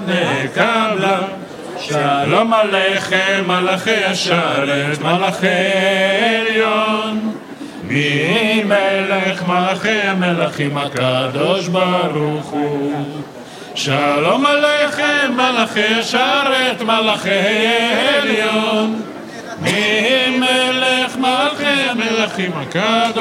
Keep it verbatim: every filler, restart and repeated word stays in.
נקבלה. שלום עליכם מלאכי השרת, מלאכי עליון. מי מלך מלאכי המלכים הקדוש ברוך הוא. שלום עליכם מלאכי השרת, מלאכי עליון. מי מלך מלאכי המלכים הקדוש